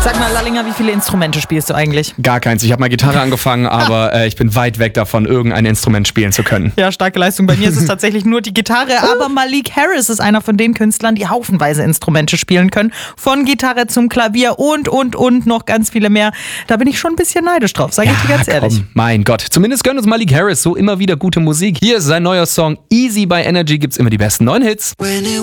Sag mal, Lallinger, wie viele Instrumente spielst du eigentlich? Gar keins. Ich habe mal Gitarre angefangen, aber ich bin weit weg davon, irgendein Instrument spielen zu können. Ja, starke Leistung. Bei mir ist es tatsächlich nur die Gitarre, aber Malik Harris ist einer von den Künstlern, die haufenweise Instrumente spielen können. Von Gitarre zum Klavier und noch ganz viele mehr. Da bin ich schon ein bisschen neidisch drauf, sage ich dir ganz ehrlich. Mein Gott. Zumindest gönnt uns Malik Harris so immer wieder gute Musik. Hier ist sein neuer Song Easy by Energy, gibt's immer die besten neuen Hits.